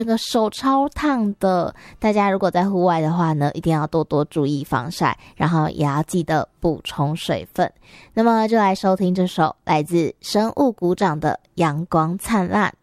这个手超烫的，大家如果在户外的话呢，一定要多多注意防晒，然后也要记得补充水分。那么就来收听这首来自生物股长的《阳光灿烂》。